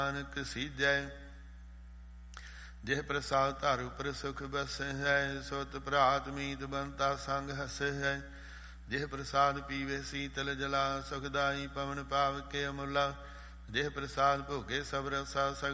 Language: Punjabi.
ਨਾਨਕ ਸੀਜੈ। ਜਿਹ ਪ੍ਰਸਾਦ ਧਰ ਉਪਰ ਸੁਖ ਬਸੈ ਹੈ, ਸੁਤ ਭਰਾਤ ਮੀਤ ਬੰਤਾ ਸੰਗ ਹਸੈ ਹੈ। ਜਿਹ ਪ੍ਰਸਾਦ ਪੀਵੇ ਸੀਤਲ ਜਲਾ, ਸੁਖਦਾਈ ਪਵਨ ਪਾਵ ਕੇ ਅਮੁਲਾ। ਜਿਹ ਪ੍ਰਸਾਦ ਭੋਗੇ ਸਭ ਰਸਾ